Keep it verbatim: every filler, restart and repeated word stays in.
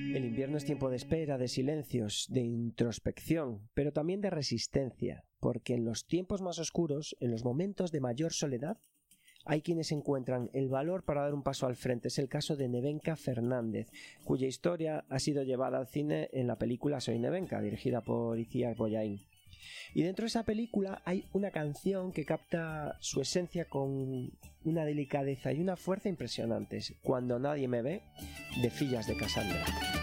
El invierno es tiempo de espera, de silencios, de introspección, pero también de resistencia, porque en los tiempos más oscuros, en los momentos de mayor soledad, hay quienes encuentran el valor para dar un paso al frente. Es el caso de Nevenka Fernández, cuya historia ha sido llevada al cine en la película Soy Nevenka, dirigida por Itziar Boyain. Y dentro de esa película hay una canción que capta su esencia con una delicadeza y una fuerza impresionantes. Cuando nadie me ve, de Fillas de Cassandra.